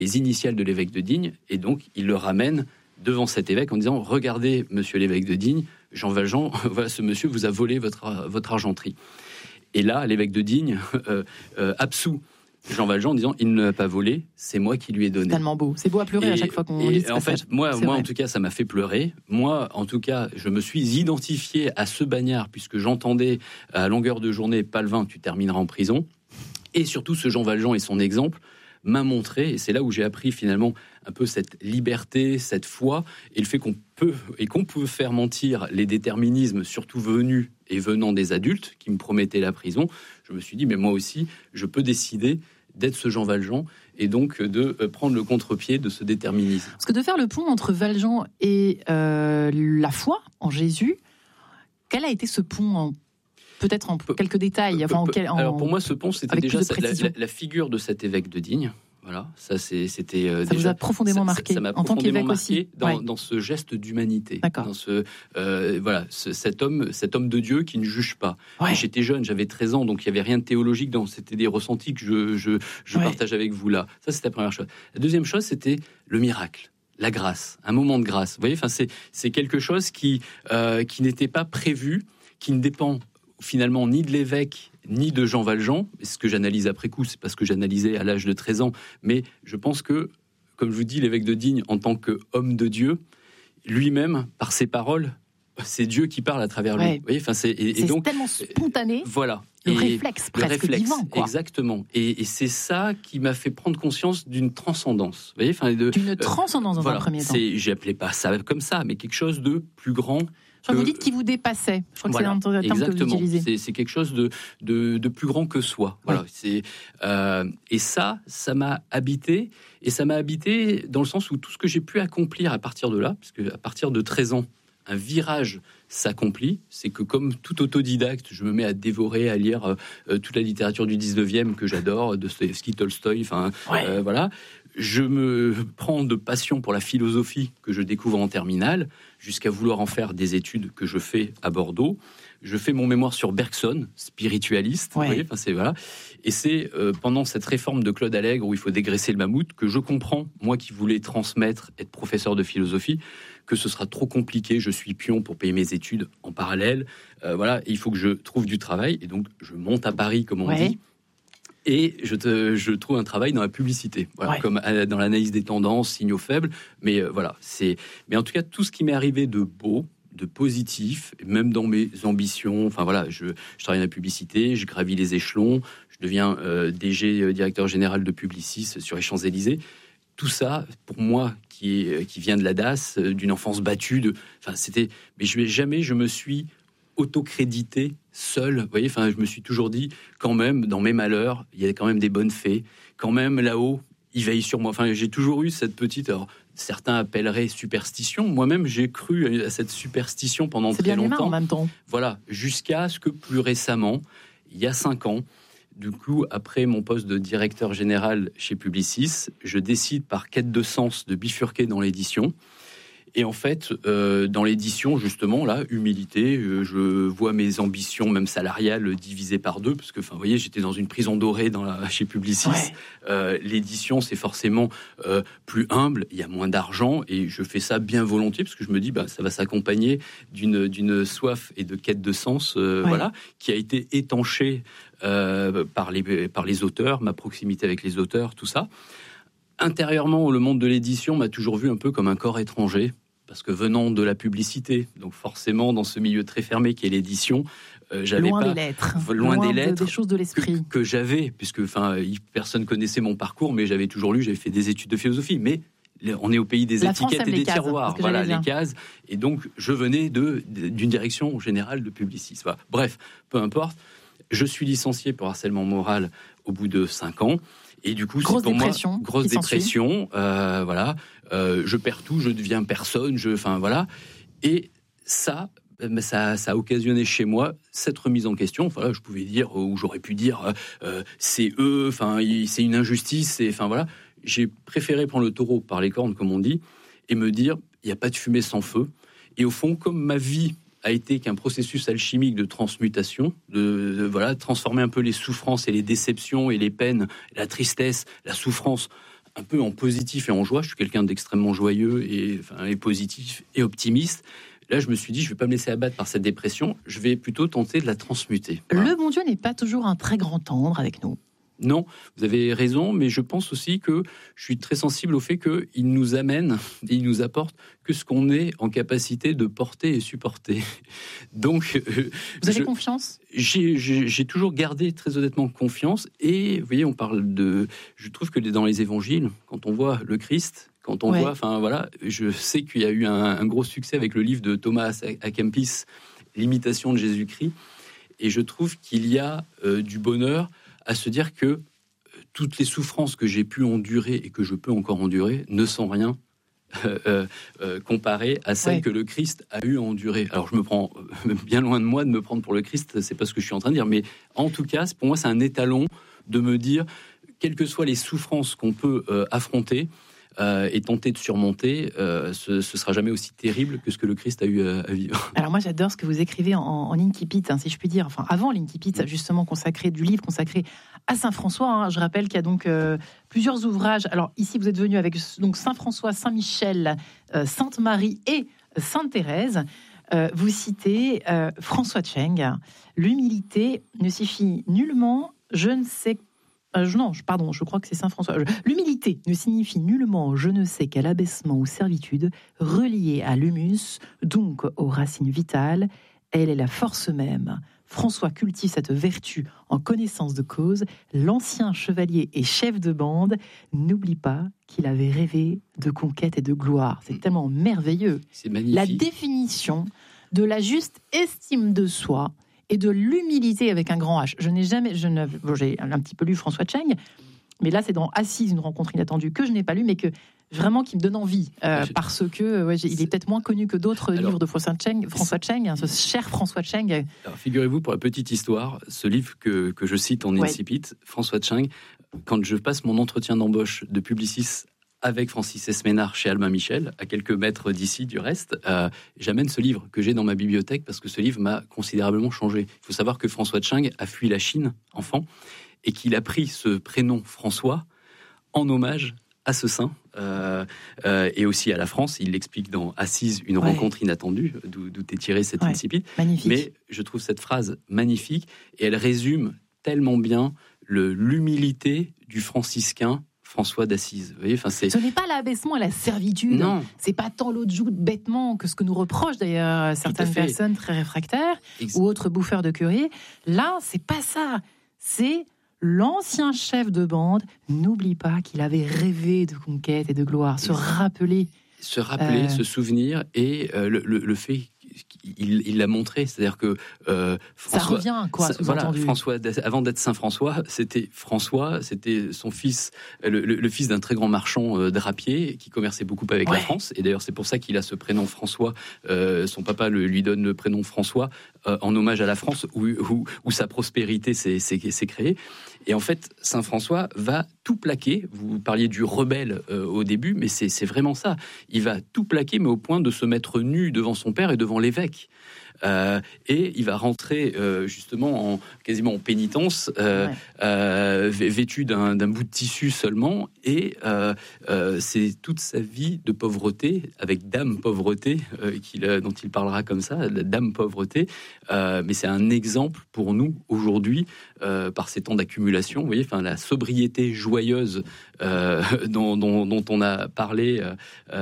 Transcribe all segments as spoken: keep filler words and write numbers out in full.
les initiales de l'évêque de Digne, et donc il le ramène devant cet évêque en disant « Regardez, monsieur l'évêque de Digne, Jean Valjean, voilà, ce monsieur vous a volé votre, votre argenterie. » Et là, l'évêque de Digne euh, euh, absout Jean Valjean en disant « Il ne l'a pas volé, c'est moi qui lui ai donné. » C'est tellement beau. C'est beau à pleurer et, à chaque fois qu'on et lit ce en passage. fait, moi, c'est moi vrai. en tout cas, ça m'a fait pleurer. Moi, en tout cas, je me suis identifié à ce bagnard puisque j'entendais à longueur de journée « Palvin, tu termineras en prison ». Et surtout, ce Jean Valjean et son exemple m'a montré, et c'est là où j'ai appris finalement un peu cette liberté, cette foi, et le fait qu'on peut et qu'on peut faire mentir les déterminismes, surtout venus et venant des adultes qui me promettaient la prison. Je me suis dit, mais moi aussi, je peux décider d'être ce Jean Valjean et donc de prendre le contre-pied de ce déterminisme. Parce que de faire le pont entre Valjean et euh, la foi en Jésus, quel a été ce pont en Peut-être en quelques détails. Enfin, en quel, en... Alors pour moi, ce pont, c'était Avec déjà plus de la, la, la figure de cet évêque de Digne. Voilà, ça c'est, c'était euh, ça déjà. vous a profondément marqué. Ça, ça m'a en tant qu'évêque marqué aussi. Dans, ouais. dans ce geste d'humanité. D'accord. Dans ce, euh, voilà, ce, cet homme, cet homme de Dieu qui ne juge pas. Ouais. J'étais jeune, j'avais treize ans, donc il y avait rien de théologique dans. C'était des ressentis que je, je, je ouais. partage avec vous là. Ça, c'était la première chose. La deuxième chose, c'était le miracle. La grâce, un moment de grâce. Vous voyez, enfin, c'est, c'est quelque chose qui, euh, qui n'était pas prévu, qui ne dépend finalement ni de l'évêque ni de Jean Valjean. Ce que j'analyse après coup, c'est parce que j'analysais à l'âge de treize ans, mais je pense que, comme je vous dis, l'évêque de Digne, en tant qu'homme de Dieu, lui-même, par ses paroles, c'est Dieu qui parle à travers lui. Ouais. Vous voyez, enfin, c'est, et, c'est et donc, tellement spontané. Voilà. Le et réflexe presque le réflexe, divin, quoi. Exactement. Et, et c'est ça qui m'a fait prendre conscience d'une transcendance. Vous voyez, enfin, de, d'une transcendance dans euh, voilà, un premier temps. C'est, j'appelais pas ça comme ça, mais quelque chose de plus grand. Je crois que vous dites qu'il vous dépassait. Je crois voilà, que c'est un terme que vous utilisez. C'est, c'est quelque chose de, de, de plus grand que soi. Voilà. Ouais. C'est, euh, et ça, ça m'a habité. Et ça m'a habité dans le sens où tout ce que j'ai pu accomplir à partir de là, parce qu'à partir de treize ans, un virage s'accomplit. C'est que comme tout autodidacte, je me mets à dévorer, à lire euh, toute la littérature du dix-neuvième que j'adore, Dostoïevski, Tolstoï, enfin ouais. euh, voilà. Je me prends de passion pour la philosophie que je découvre en terminale, jusqu'à vouloir en faire des études que je fais à Bordeaux. Je fais mon mémoire sur Bergson, spiritualiste. Ouais. Vous voyez, enfin, c'est, voilà. Et c'est euh, pendant cette réforme de Claude Allègre où il faut dégraisser le mammouth que je comprends, moi qui voulais transmettre, être professeur de philosophie, que ce sera trop compliqué. Je suis pion pour payer mes études en parallèle. Euh, voilà, et il faut que je trouve du travail. Et donc, je monte à Paris, comme on ouais. dit. Et je, te, je trouve un travail dans la publicité, voilà, ouais. comme dans l'analyse des tendances, signaux faibles. Mais euh, voilà, c'est. Mais en tout cas, tout ce qui m'est arrivé de beau, de positif, même dans mes ambitions. Enfin voilà, je, je travaille dans la publicité, je gravis les échelons, je deviens euh, D G, euh, directeur général de Publicis sur les Champs-Élysées. Tout ça, pour moi, qui est, qui vient de la D A S, euh, d'une enfance battue, de. Enfin, c'était. Mais je jamais je me suis autocrédité seul, vous voyez, enfin, je me suis toujours dit, quand même, dans mes malheurs, il y a quand même des bonnes fées, quand même, là-haut, il veille sur moi. Enfin, j'ai toujours eu cette petite, alors, certains appelleraient superstition, moi-même, j'ai cru à cette superstition pendant c'est très bien longtemps. En même temps. Voilà, jusqu'à ce que plus récemment, il y a cinq ans, du coup, après mon poste de directeur général chez Publicis, je décide par quête de sens de bifurquer dans l'édition. Et en fait, euh, dans l'édition, justement, là, humilité, euh, je vois mes ambitions, même salariales, divisées par deux, parce que, enfin, vous voyez, j'étais dans une prison dorée dans la, chez Publicis. Ouais. Euh, l'édition, c'est forcément euh, plus humble, il y a moins d'argent, et je fais ça bien volontiers, parce que je me dis, bah, ça va s'accompagner d'une, d'une soif et de quête de sens, euh, ouais. voilà, qui a été étanchée euh, par les, par les auteurs, ma proximité avec les auteurs, tout ça. Intérieurement, le monde de l'édition m'a toujours vu un peu comme un corps étranger, parce que venant de la publicité, donc forcément dans ce milieu très fermé qui est l'édition, euh, j'avais loin pas des lettres, loin, loin des lettres, de, des choses de l'esprit que, que j'avais, puisque enfin personne connaissait mon parcours, mais j'avais toujours lu, j'avais fait des études de philosophie, mais on est au pays des la étiquettes et des cases, tiroirs, voilà les cases, et donc je venais de d'une direction générale de Publicis. Voilà. Bref, peu importe, je suis licencié pour harcèlement moral au bout de cinq ans. Et du coup, grosse c'est pour dépression, moi grosse dépression. Euh, voilà, euh, je perds tout, je deviens personne. Je, enfin voilà. Et ça, ça, ça a occasionné chez moi cette remise en question. Enfin, je pouvais dire, ou j'aurais pu dire, euh, c'est eux. Enfin, c'est une injustice. Et enfin voilà, j'ai préféré prendre le taureau par les cornes, comme on dit, et me dire, il n'y a pas de fumée sans feu. Et au fond, comme ma vie a été qu'un processus alchimique de transmutation, de, de voilà, transformer un peu les souffrances et les déceptions et les peines, la tristesse, la souffrance un peu en positif et en joie. Je suis quelqu'un d'extrêmement joyeux et, enfin, et positif et optimiste. Là, je me suis dit, je ne vais pas me laisser abattre par cette dépression. Je vais plutôt tenter de la transmuter. Voilà. Le bon Dieu n'est pas toujours un très grand tendre avec nous. Non, vous avez raison, mais je pense aussi que je suis très sensible au fait qu'il nous amène et il nous apporte que ce qu'on est en capacité de porter et supporter. Donc, euh, vous avez je, confiance ? j'ai, j'ai, j'ai toujours gardé très honnêtement confiance. Et vous voyez, on parle de. Je trouve que dans les évangiles, quand on voit le Christ, quand on ouais. voit, enfin voilà, je sais qu'il y a eu un, un gros succès avec le livre de Thomas à Kempis, l'imitation de Jésus-Christ. Et je trouve qu'il y a euh, du bonheur à se dire que euh, toutes les souffrances que j'ai pu endurer et que je peux encore endurer ne sont rien euh, euh, euh, comparées à celles ouais. que le Christ a eu à endurer. Alors je me prends euh, bien loin de moi de me prendre pour le Christ, c'est pas ce que je suis en train de dire, mais en tout cas, pour moi, c'est un étalon de me dire, quelles que soient les souffrances qu'on peut euh, affronter, Euh, et tenter de surmonter, euh, ce, ce sera jamais aussi terrible que ce que le Christ a eu à, à vivre. Alors moi j'adore ce que vous écrivez en, en incipit, hein, si je puis dire, enfin avant l'incipit, justement consacré, du livre consacré à Saint François. Hein. Je rappelle qu'il y a donc euh, plusieurs ouvrages. Alors ici vous êtes venu avec donc Saint François, Saint Michel, euh, Sainte Marie et Sainte Thérèse. Euh, vous citez euh, François Cheng. L'humilité ne suffit nullement, je ne sais pas. Euh, non, pardon, je crois que c'est Saint François. L'humilité ne signifie nullement je ne sais quel abaissement ou servitude reliée à l'humus, donc aux racines vitales. Elle est la force même. François cultive cette vertu en connaissance de cause. L'ancien chevalier et chef de bande n'oublie pas qu'il avait rêvé de conquête et de gloire. C'est tellement merveilleux. C'est magnifique. La définition de la juste estime de soi et de l'humilité avec un grand H. Je n'ai jamais, je ne, bon, j'ai un petit peu lu François Cheng, mais là c'est dans Assise, une rencontre inattendue que je n'ai pas lu, mais que vraiment qui me donne envie euh, je... parce que ouais, il est peut-être moins connu que d'autres Alors, livres de François Cheng, François Cheng, hein, ce cher François Cheng. Alors, figurez-vous, pour la petite histoire, ce livre que, que je cite en incipit, ouais. François Cheng, quand je passe mon entretien d'embauche de Publicis avec Francis Esménard chez Albin Michel, à quelques mètres d'ici du reste, euh, j'amène ce livre que j'ai dans ma bibliothèque parce que ce livre m'a considérablement changé. Il faut savoir que François Cheng a fui la Chine, enfant, et qu'il a pris ce prénom François en hommage à ce saint, euh, euh, et aussi à la France. Il l'explique dans Assise, une ouais. rencontre inattendue, d'où, d'où est tiré cet ouais. incipit. Magnifique. Mais je trouve cette phrase magnifique, et elle résume tellement bien le, l'humilité du franciscain François d'Assise. Vous voyez, enfin, c'est... Ce n'est pas l'abaissement à la servitude. Non. C'est pas tant l'autre joue bêtement que ce que nous reprochent d'ailleurs certaines personnes très réfractaires Ex- ou autres bouffeurs de curé. Là, c'est pas ça. C'est l'ancien chef de bande. N'oublie pas qu'il avait rêvé de conquête et de gloire. Se rappeler. Se rappeler, euh... se souvenir et euh, le, le, le fait... Il, il l'a montré, c'est-à-dire que euh, François, ça revient, quoi, voilà, François, avant d'être Saint François, c'était François, c'était son fils, le, le, le fils d'un très grand marchand euh, drapier qui commerçait beaucoup avec ouais. la France. Et d'ailleurs, c'est pour ça qu'il a ce prénom François. Euh, son papa le, lui donne le prénom François euh, en hommage à la France, où, où, où sa prospérité s'est, s'est, s'est créée. Et en fait, Saint François va tout plaquer. Vous parliez du rebelle euh, au début, mais c'est, c'est vraiment ça. Il va tout plaquer, mais au point de se mettre nu devant son père et devant l'évêque. Euh, et il va rentrer euh, justement en, quasiment en pénitence, euh, ouais. euh, vêtu d'un, d'un bout de tissu seulement, et euh, euh, c'est toute sa vie de pauvreté, avec dame pauvreté, euh, qu'il, dont il parlera comme ça, la dame pauvreté, euh, mais c'est un exemple pour nous aujourd'hui, euh, par ces temps d'accumulation, vous voyez, enfin, la sobriété joyeuse euh, dont, dont, dont on a parlé euh,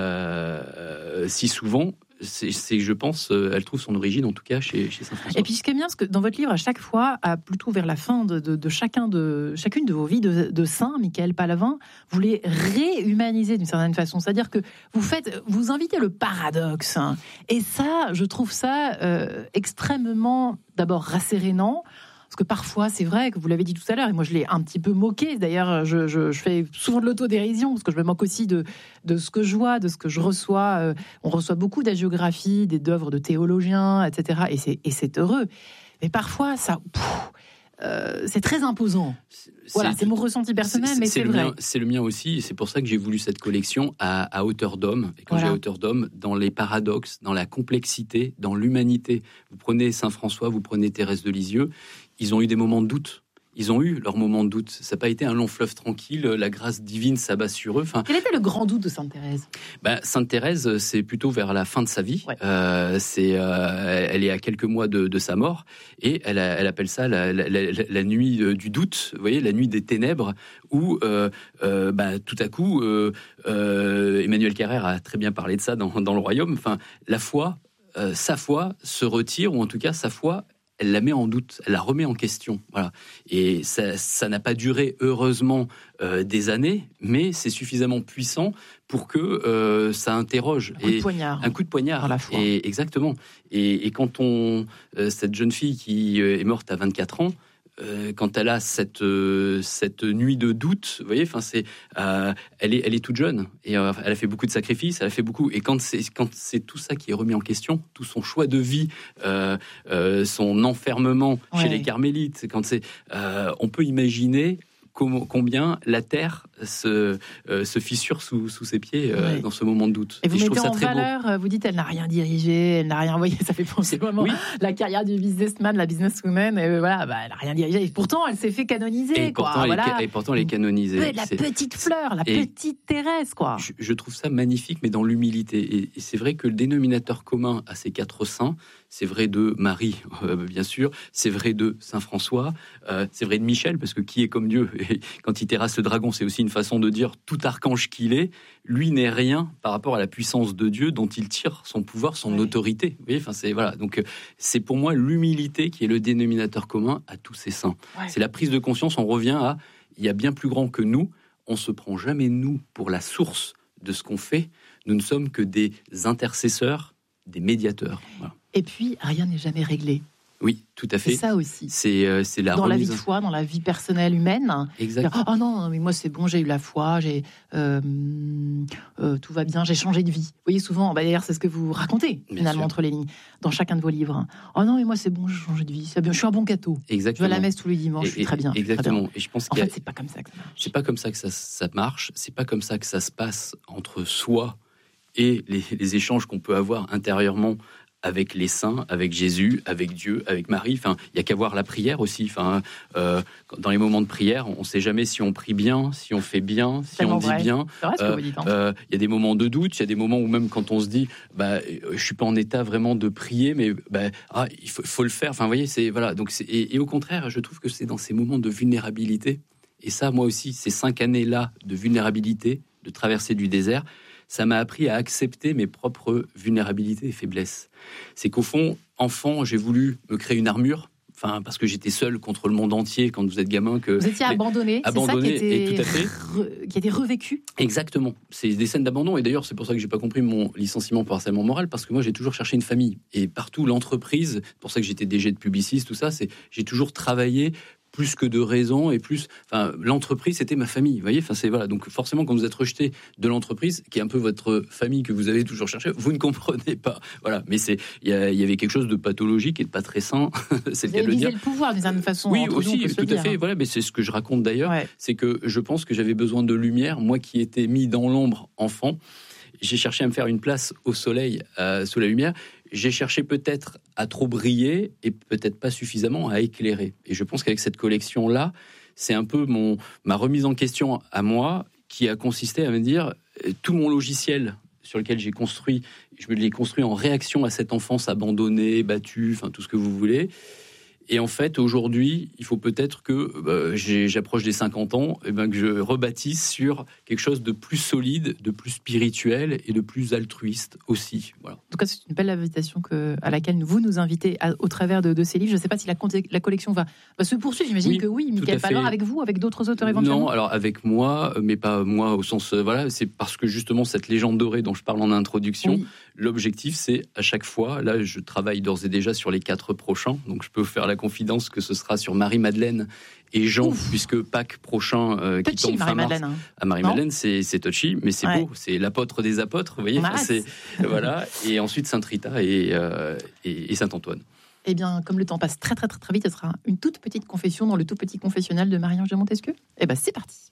euh, si souvent. C'est, c'est, je pense, euh, elle trouve son origine, en tout cas, chez, chez Saint-François. Et puis, ce qui est bien, c'est que dans votre livre, à chaque fois, à, plutôt vers la fin de, de, de, chacun de chacune de vos vies de, de saint, Michael Palavin, vous les réhumanisez d'une certaine façon. C'est-à-dire que vous faites, vous invitez le paradoxe. Hein. Et ça, je trouve ça euh, extrêmement, d'abord, rassérénant. Parce que parfois, c'est vrai que vous l'avez dit tout à l'heure, et moi je l'ai un petit peu moqué. D'ailleurs, je, je, je fais souvent de l'autodérision, parce que je me moque aussi de, de ce que je vois, de ce que je reçois. Euh, on reçoit beaucoup d'hagiographies, d'œuvres de théologiens, et cetera. Et c'est, et c'est heureux. Mais parfois, ça... Pff, Euh, c'est très imposant. C'est, voilà, c'est, c'est mon ressenti personnel, c'est, mais c'est, c'est vrai. Mien, c'est le mien aussi, et c'est pour ça que j'ai voulu cette collection à, à hauteur d'homme. Et quand voilà. j'ai à hauteur d'homme, dans les paradoxes, dans la complexité, dans l'humanité. Vous prenez Saint François, vous prenez Thérèse de Lisieux, ils ont eu des moments de doute. ils ont eu leur moment de doute. Ça n'a pas été un long fleuve tranquille, la grâce divine s'abat sur eux. Enfin, quel était le grand doute de Sainte Thérèse ? bah, Sainte Thérèse, c'est plutôt vers la fin de sa vie. Ouais. Euh, c'est, euh, elle est à quelques mois de, de sa mort, et elle, a, elle appelle ça la, la, la, la nuit du doute, vous voyez, la nuit des ténèbres, où euh, euh, bah, tout à coup, euh, euh, Emmanuel Carrère a très bien parlé de ça dans, dans Le Royaume. Enfin, la foi, euh, sa foi se retire, ou en tout cas sa foi, elle la met en doute, elle la remet en question. Voilà. Et ça, ça n'a pas duré, heureusement, euh, des années, mais c'est suffisamment puissant pour que euh, ça interroge. Un coup de poignard. Un coup de poignard. Dans la foi. Et, exactement. Et, et quand on... Euh, cette jeune fille qui est morte à vingt-quatre ans, Euh, quand elle a cette euh, cette nuit de doute, vous voyez, enfin c'est, euh, elle est elle est toute jeune et euh, elle a fait beaucoup de sacrifices, elle a fait beaucoup, et quand c'est quand c'est tout ça qui est remis en question, tout son choix de vie, euh, euh, son enfermement ouais. chez les carmélites, quand c'est, euh, on peut imaginer combien la terre se, euh, se fissure sous, sous ses pieds euh, oui. dans ce moment de doute. Et vous et mettez en valeur, beau. Vous dites elle n'a rien dirigé, elle n'a rien envoyé, ça fait penser vraiment oui. la carrière du businessman, la businesswoman, et voilà, bah, elle n'a rien dirigé. Et pourtant, elle s'est fait canoniser. Et, quoi, pourtant, voilà. elle est, et pourtant, elle est canonisée. La c'est... petite fleur, la et petite Thérèse, quoi. Je, je trouve ça magnifique, mais dans l'humilité. Et, et c'est vrai que le dénominateur commun à ces quatre saints, c'est vrai de Marie, euh, bien sûr, c'est vrai de Saint François, euh, c'est vrai de Michel, parce que qui est comme Dieu ? Et quand il terrasse le dragon, c'est aussi une façon de dire tout archange qu'il est, lui n'est rien par rapport à la puissance de Dieu dont il tire son pouvoir, son ouais. autorité. Vous voyez, enfin, c'est, voilà. Donc, c'est pour moi l'humilité qui est le dénominateur commun à tous ces saints. Ouais. C'est la prise de conscience, on revient à, il y a bien plus grand que nous, on se prend jamais nous pour la source de ce qu'on fait, nous ne sommes que des intercesseurs, des médiateurs. Voilà. Et puis, rien n'est jamais réglé. Oui, tout à fait. C'est ça aussi. C'est, euh, c'est la dans remise... la vie de foi, dans la vie personnelle humaine. Exactement. Oh non, mais moi c'est bon, j'ai eu la foi, j'ai euh, euh, tout va bien, j'ai changé de vie. Vous voyez souvent, bah, d'ailleurs c'est ce que vous racontez bien finalement sûr. Entre les lignes dans chacun de vos livres. Oh non, mais moi c'est bon, j'ai changé de vie, c'est bien, je suis un bon catho. Exactement. Je vais à la messe tous les dimanches, et, je suis très bien. Exactement. Très bien. Et je pense en qu'il y a... fait, c'est pas comme ça que ça marche. C'est pas comme ça que ça, ça marche. C'est pas comme ça que ça se passe entre soi et les, les échanges qu'on peut avoir intérieurement avec les saints, avec Jésus, avec Dieu, avec Marie. Enfin, il y a qu'à voir la prière aussi. Enfin, euh, dans les moments de prière, on ne sait jamais si on prie bien, si on fait bien, si on dit vrai. bien. C'est vrai ce que vous dites. Hein. Euh, il y a des moments de doute, il y a des moments où même quand on se dit, bah, je suis pas en état vraiment de prier, mais bah, ah, il faut, faut le faire. Enfin, vous voyez, c'est voilà. Donc, c'est, et, et au contraire, je trouve que c'est dans ces moments de vulnérabilité. Et ça, moi aussi, ces cinq années-là de vulnérabilité, de traversée du désert, ça m'a appris à accepter mes propres vulnérabilités et faiblesses. C'est qu'au fond, enfant, j'ai voulu me créer une armure, enfin, parce que j'étais seul contre le monde entier quand vous êtes gamin. Que vous étiez abandonné, abandonné, c'est ça qui était, et tout à fait. re, qui était revécu. Exactement. C'est des scènes d'abandon. Et d'ailleurs, c'est pour ça que j'ai pas compris mon licenciement pour harcèlement moral, parce que moi, j'ai toujours cherché une famille. Et partout, l'entreprise, c'est pour ça que j'étais D G de Publicis, tout ça, c'est j'ai toujours travaillé plus que de raison et plus, enfin, l'entreprise c'était ma famille, vous voyez, enfin c'est voilà, donc forcément quand vous êtes rejeté de l'entreprise, qui est un peu votre famille que vous avez toujours cherché, vous ne comprenez pas, voilà, mais c'est, il y, y avait quelque chose de pathologique et de pas très sain, c'est le cas de le dire. Le pouvoir d'une certaine façon. Oui, aussi, nous, tout à fait, voilà, mais c'est ce que je raconte d'ailleurs, ouais. C'est que je pense que j'avais besoin de lumière, moi qui étais mis dans l'ombre enfant, j'ai cherché à me faire une place au soleil, euh, sous la lumière. J'ai cherché peut-être à trop briller et peut-être pas suffisamment à éclairer. Et je pense qu'avec cette collection-là, c'est un peu mon, ma remise en question à moi qui a consisté à me dire tout mon logiciel sur lequel j'ai construit, je me l'ai construit en réaction à cette enfance abandonnée, battue, enfin tout ce que vous voulez. Et en fait, aujourd'hui, il faut peut-être que bah, j'approche des cinquante ans, et ben que je rebâtisse sur quelque chose de plus solide, de plus spirituel et de plus altruiste aussi. Voilà. En tout cas, c'est une belle invitation que, à laquelle vous nous invitez à, au travers de, de ces livres. Je ne sais pas si la, la collection va, va se poursuivre. J'imagine oui, que oui. Mickaël Paillard, avec vous, avec d'autres auteurs éventuellement. Non, alors avec moi, mais pas moi au sens... Euh, voilà, c'est parce que justement, cette légende dorée dont je parle en introduction, oui. L'objectif, c'est à chaque fois, là, je travaille d'ores et déjà sur les quatre prochains, donc je peux faire la confidence que ce sera sur Marie-Madeleine et Jean, Ouf. Puisque Pâques prochain euh, qui tombe fin mars. Hein. À Marie-Madeleine, c'est, c'est touchy, mais c'est ouais. beau. C'est l'apôtre des apôtres, vous voyez. Enfin, c'est, voilà. Et ensuite Sainte Rita et, euh, et, et Saint-Antoine. Eh bien, comme le temps passe très très très très vite, ce sera une toute petite confession dans le tout petit confessionnal de Marie-Ange de Montesquieu. Eh bien, c'est parti.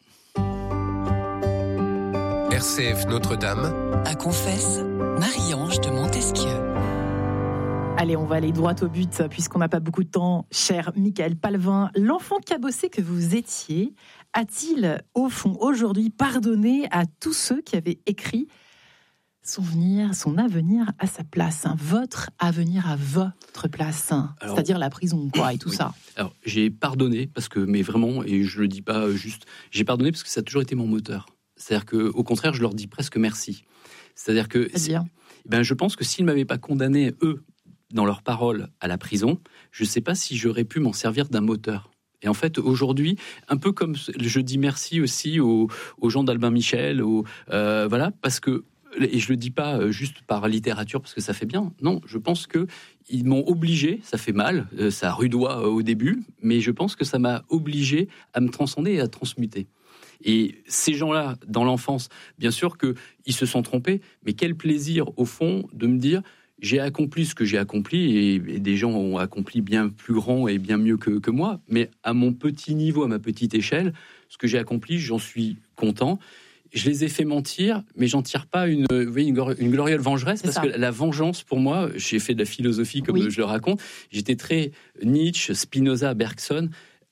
R C F Notre-Dame. À confesse, Marie-Ange de Montesquieu. Allez, on va aller droit au but, puisqu'on n'a pas beaucoup de temps. Cher Michael Palvin, l'enfant cabossé que vous étiez, a-t-il, au fond, aujourd'hui, pardonné à tous ceux qui avaient écrit son avenir, son avenir à sa place, hein, votre avenir à votre place, hein, alors, c'est-à-dire la prison, quoi, et tout oui. ça. Alors, j'ai pardonné, parce que, mais vraiment, et je le dis pas juste, j'ai pardonné parce que ça a toujours été mon moteur. C'est-à-dire qu'au contraire, je leur dis presque merci. C'est-à-dire que, C'est-à-dire ben, je pense que s'ils ne m'avaient pas condamné, eux, dans leurs paroles à la prison, je ne sais pas si j'aurais pu m'en servir d'un moteur. Et en fait, aujourd'hui, un peu comme je dis merci aussi aux, aux gens d'Albin Michel, aux, euh, voilà, parce que, et je le dis pas juste par littérature parce que ça fait bien, non, je pense que ils m'ont obligé, ça fait mal, ça rudoie au début, mais je pense que ça m'a obligé à me transcender et à transmuter. Et ces gens-là, dans l'enfance, bien sûr qu'ils se sont trompés, mais quel plaisir, au fond, de me dire... J'ai accompli ce que j'ai accompli et, et des gens ont accompli bien plus grand et bien mieux que, que moi. Mais à mon petit niveau, à ma petite échelle, ce que j'ai accompli, j'en suis content. Je les ai fait mentir, mais j'en tire pas une, vous voyez, une, une glorieuse vengeresse, parce que la vengeance, pour moi, j'ai fait de la philosophie comme oui. je le raconte. J'étais très Nietzsche, Spinoza, Bergson,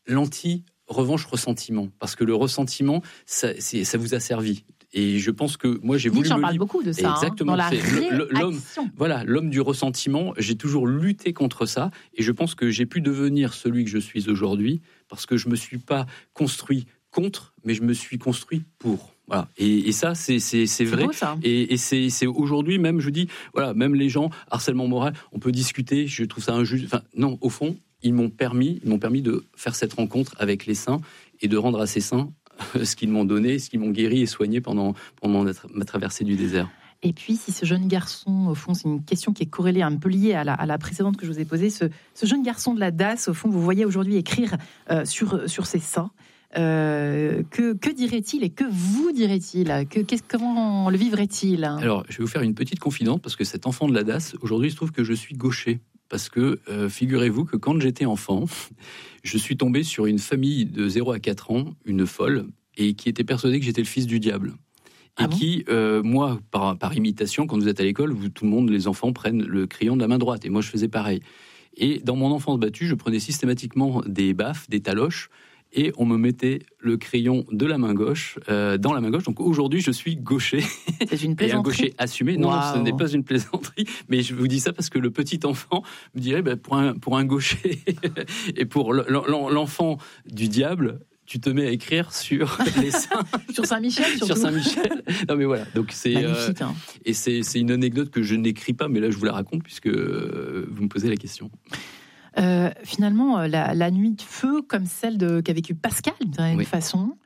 l'anti-revanche-ressentiment. Parce que le ressentiment, ça, c'est, ça vous a servi. Et je pense que moi j'ai voulu. Nietzsche en parle beaucoup de ça. Exactement. Hein, dans la c'est l'homme, voilà, l'homme du ressentiment. J'ai toujours lutté contre ça, et je pense que j'ai pu devenir celui que je suis aujourd'hui parce que je me suis pas construit contre, mais je me suis construit pour. Voilà. Et, et ça, c'est, c'est, c'est vrai. C'est beau, ça. Et, et c'est, c'est aujourd'hui même, je dis, voilà, même les gens, harcèlement moral, on peut discuter. Je trouve ça injuste. Enfin, non, au fond, ils m'ont permis, ils m'ont permis de faire cette rencontre avec les saints et de rendre à ces saints ce qu'ils m'ont donné, ce qu'ils m'ont guéri et soigné pendant, pendant ma traversée du désert. Et puis, si ce jeune garçon, au fond, c'est une question qui est corrélée, un peu liée à la, à la précédente que je vous ai posée, ce, ce jeune garçon de la D A S, au fond, vous voyez aujourd'hui écrire euh, sur, sur ses seins, euh, que, que dirait-il et que vous dirait-il que, comment le vivrait-il? Alors, je vais vous faire une petite confidence, parce que cet enfant de la D A S, aujourd'hui, il se trouve que je suis gaucher. Parce que, euh, figurez-vous que quand j'étais enfant, je suis tombé sur une famille de zéro à quatre ans, une folle, et qui était persuadée que j'étais le fils du diable. Et ah bon qui, euh, moi, par, par imitation, quand vous êtes à l'école, vous, tout le monde, les enfants, prennent le crayon de la main droite. Et moi, je faisais pareil. Et dans mon enfance battue, je prenais systématiquement des baffes, des taloches, et on me mettait le crayon de la main gauche euh, dans la main gauche. Donc aujourd'hui, je suis gaucher. C'est une plaisanterie. Et un gaucher assumé. Non, wow. non, ce n'est pas une plaisanterie. Mais je vous dis ça parce que le petit enfant me dirait, bah, pour, un, pour un gaucher et pour l'enfant du diable, tu te mets à écrire sur les saints. Sur Saint-Michel, surtout. Sur Saint-Michel. Non, mais voilà. Donc c'est magnifique. Euh, hein. Et c'est, c'est une anecdote que je n'écris pas, mais là, je vous la raconte puisque euh, vous me posez la question. Euh, finalement, la, la nuit de feu, comme celle de, qu'a vécue Pascal, d'une certaine oui. façon,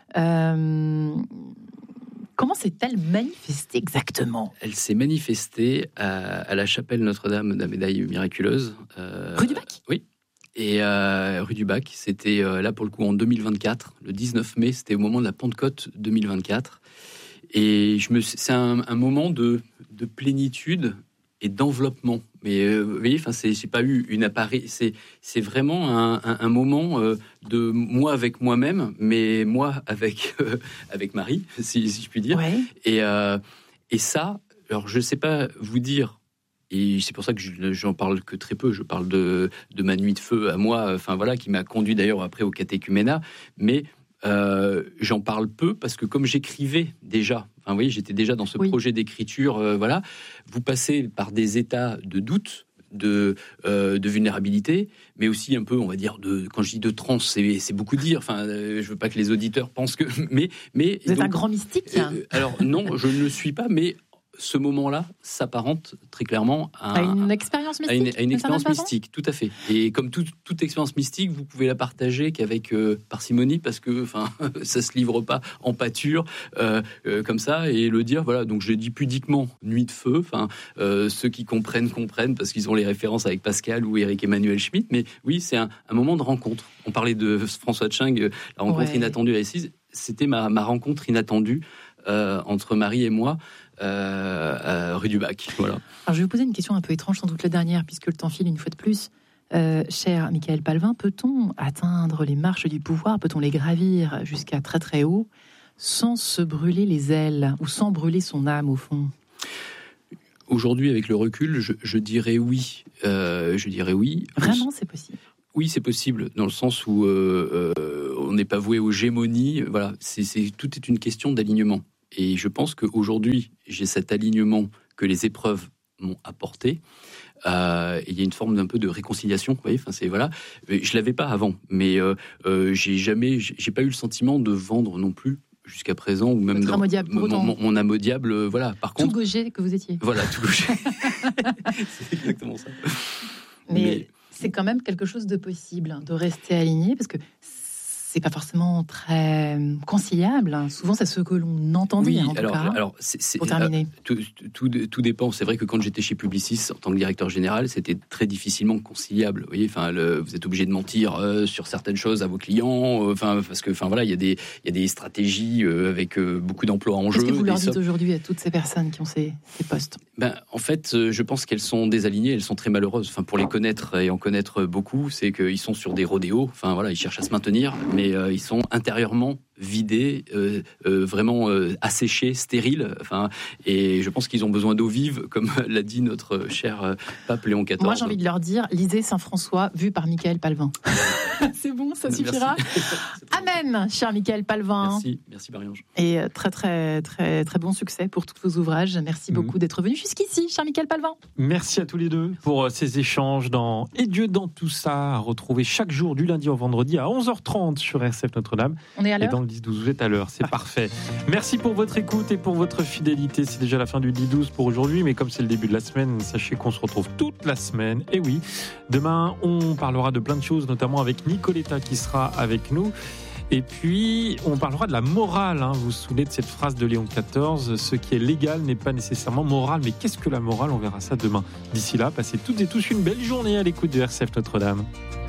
euh, comment s'est-elle manifestée exactement? Elle s'est manifestée à, à la chapelle Notre-Dame de la Médaille Miraculeuse. Euh, rue du Bac? Oui. Et euh, rue du Bac, c'était euh, là pour le coup en deux mille vingt-quatre, le dix-neuf mai, c'était au moment de la Pentecôte deux mille vingt-quatre. Et je me, c'est un, un moment de, de plénitude et d'enveloppement. Mais euh, vous voyez, enfin, c'est, j'ai pas eu une appareil. C'est, c'est vraiment un, un, un moment euh, de moi avec moi-même, mais moi avec euh, avec Marie, si, si je puis dire. Ouais. Et euh, et ça, alors je sais pas vous dire. Et c'est pour ça que je, j'en parle que très peu. Je parle de de ma nuit de feu à moi. Enfin voilà, qui m'a conduit d'ailleurs après au catéchuménat. Mais Euh, j'en parle peu parce que comme j'écrivais déjà, enfin, vous voyez, j'étais déjà dans ce oui. projet d'écriture, euh, voilà, vous passez par des états de doute, de, euh, de vulnérabilité, mais aussi un peu, on va dire, de, quand je dis de transe, c'est, c'est beaucoup dire, enfin, euh, je veux pas que les auditeurs pensent que... Mais, mais, vous êtes donc, un grand mystique euh, Alors non, je ne le suis pas, mais... Ce moment-là s'apparente très clairement à, à une expérience mystique. À une, à une expérience mystique, tout à fait. Et comme tout, toute expérience mystique, vous pouvez la partager qu'avec euh, parcimonie, parce que, enfin, ça se livre pas en pâture euh, euh, comme ça, et le dire. Voilà. Donc, je dis pudiquement nuit de feu. Enfin, euh, ceux qui comprennent comprennent parce qu'ils ont les références avec Pascal ou Éric Emmanuel Schmitt. Mais oui, c'est un, un moment de rencontre. On parlait de François Tching, la rencontre ouais. inattendue à Assise. C'était ma, ma rencontre inattendue euh, entre Marie et moi. Euh, euh, rue du Bac, voilà. Alors je vais vous poser une question un peu étrange, sans doute la dernière, puisque le temps file une fois de plus. Euh, cher Michael Palvin, peut-on atteindre les marches du pouvoir, peut-on les gravir jusqu'à très très haut, sans se brûler les ailes, ou sans brûler son âme au fond? Aujourd'hui, avec le recul, je, je dirais oui. Euh, je dirais oui. Vraiment, c'est possible. Oui, c'est possible, dans le sens où euh, euh, on n'est pas voué aux gémonies. Voilà, c'est, c'est, tout est une question d'alignement. Et je pense qu'aujourd'hui, j'ai cet alignement que les épreuves m'ont apporté. Euh, il y a une forme d'un peu de réconciliation, vous voyez. Enfin, c'est voilà. Je l'avais pas avant, mais euh, euh, j'ai jamais, j'ai, j'ai pas eu le sentiment de vendre non plus jusqu'à présent, ou même Votre dans âme au diable, mon, mon, mon âme au diable. Voilà. Par tout contre, gaucher que vous étiez. Voilà, tout gaucher. C'est exactement ça. Mais, mais c'est quand même quelque chose de possible, de rester aligné, parce que c'est pas forcément très conciliable. Souvent, c'est ce que l'on entend oui, dire, en alors, tout cas. alors c'est, c'est, pour terminer. Euh, tout, tout, tout dépend. C'est vrai que quand j'étais chez Publicis, en tant que directeur général, c'était très difficilement conciliable. Vous voyez, enfin, le, vous êtes obligé de mentir euh, sur certaines choses à vos clients. Euh, enfin, parce que, enfin, voilà, il y a des, il y a des stratégies euh, avec euh, beaucoup d'emplois en jeu. Qu'est-ce que vous leur dites sommes... aujourd'hui à toutes ces personnes qui ont ces, ces postes? Ben, en fait, euh, je pense qu'elles sont désalignées, elles sont très malheureuses. Enfin, pour les connaître et en connaître beaucoup, c'est qu'ils sont sur des rodéos. Enfin, voilà, ils cherchent à se maintenir, mais euh, ils sont intérieurement vidés, euh, euh, vraiment euh, asséchés, stériles. Enfin, et je pense qu'ils ont besoin d'eau vive, comme l'a dit notre cher euh, pape Léon quatorze. Moi, j'ai envie de leur dire, lisez Saint François, vu par Michael Palvin. C'est bon, ça suffira. Amen, cher Michael Palvin. Merci, merci Marie-Ange. Et très, très, très, très bon succès pour tous vos ouvrages. Merci mmh. beaucoup d'être venu jusqu'ici, cher Michael Palvin. Merci à tous les deux pour ces échanges dans Et Dieu dans tout ça, à retrouver chaque jour du lundi au vendredi à onze heures trente sur R C F Notre-Dame. On est à l'heure. Et dans le dix douze, vous êtes à l'heure, c'est parfait. Merci pour votre écoute et pour votre fidélité. C'est déjà la fin du dix douze pour aujourd'hui, mais comme c'est le début de la semaine, sachez qu'on se retrouve toute la semaine. Et oui, demain, on parlera de plein de choses, notamment avec Nicoletta qui sera avec nous. Et puis, on parlera de la morale. Hein. Vous vous souvenez de cette phrase de Léon quatorze, ce qui est légal n'est pas nécessairement moral. Mais qu'est-ce que la morale? On verra ça demain. D'ici là, passez toutes et tous une belle journée à l'écoute de R C F Notre-Dame.